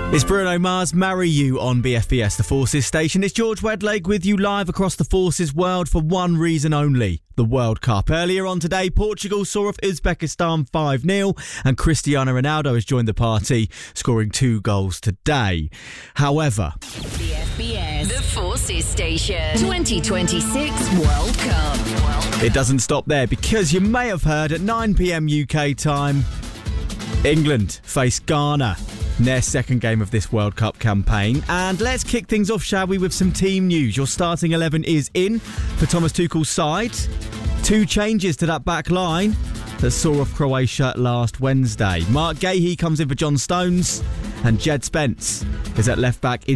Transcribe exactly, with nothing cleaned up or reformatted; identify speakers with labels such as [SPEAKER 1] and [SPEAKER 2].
[SPEAKER 1] It's Bruno Mars, Marry You on B F B S, the Forces station. It's George Wedlake with you live across the Forces world for one reason only, the World Cup. Earlier on today, Portugal saw off Uzbekistan five nil and Cristiano Ronaldo has joined the party, scoring two goals today. However,
[SPEAKER 2] B F B S, the Forces station, twenty twenty-six World Cup. World Cup.
[SPEAKER 1] It doesn't stop there, because you may have heard at nine p.m. U K time, England face Ghana in their second game of this World Cup campaign. And let's kick things off, shall we, with some team news. Your starting eleven is in for Thomas Tuchel's side. Two changes to that back line that saw off Croatia last Wednesday. Mark Gahey comes in for John Stones, and Jed Spence is at left back in